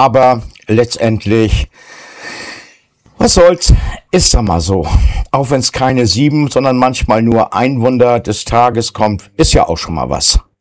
Aber letztendlich, was soll's, ist da mal so. Auch wenn es keine 7, sondern manchmal nur ein Wunder des Tages kommt, ist ja auch schon mal was.